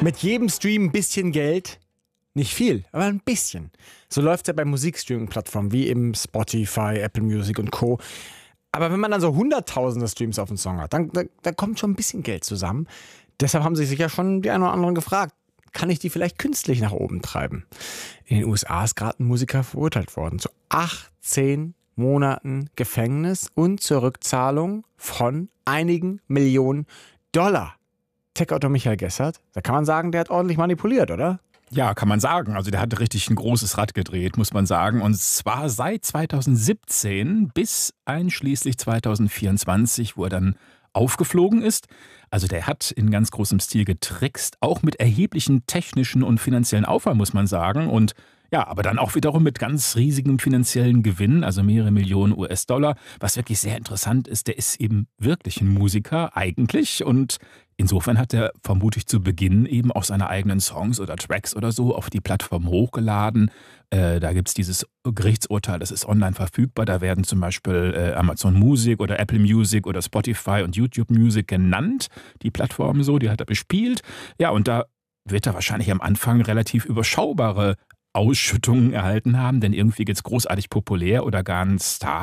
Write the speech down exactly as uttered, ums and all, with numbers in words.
Mit jedem Stream ein bisschen Geld. Nicht viel, aber ein bisschen. So läuft es ja bei Musikstreaming-Plattformen wie eben Spotify, Apple Music und Co. Aber wenn man dann so hunderttausende Streams auf den Song hat, dann da, da kommt schon ein bisschen Geld zusammen. Deshalb haben sich sicher schon die einen oder anderen gefragt, kann ich die vielleicht künstlich nach oben treiben? In den U S A ist gerade ein Musiker verurteilt worden zu achtzehn Monaten Gefängnis und zur Rückzahlung von einigen Millionen Dollar. Tech-Autor Michael Gessert, da kann man sagen, der hat ordentlich manipuliert, oder? Ja, kann man sagen. Also der hat richtig ein großes Rad gedreht, muss man sagen. Und zwar seit zweitausendsiebzehn bis einschließlich zweitausendvierundzwanzig, wo er dann aufgeflogen ist. Also der hat in ganz großem Stil getrickst, auch mit erheblichen technischen und finanziellen Aufwand, muss man sagen. Und ja, aber dann auch wiederum mit ganz riesigem finanziellen Gewinn, also mehrere Millionen U S-Dollar. Was wirklich sehr interessant ist, der ist eben wirklich ein Musiker eigentlich und insofern hat er vermutlich zu Beginn eben auch seine eigenen Songs oder Tracks oder so auf die Plattform hochgeladen. Äh, da gibt es dieses Gerichtsurteil, das ist online verfügbar. Da werden zum Beispiel äh, Amazon Music oder Apple Music oder Spotify und YouTube Music genannt. Die Plattformen so, die hat er bespielt. Ja, und da wird er wahrscheinlich am Anfang relativ überschaubare Ausschüttungen erhalten haben, denn irgendwie geht's großartig populär oder ganz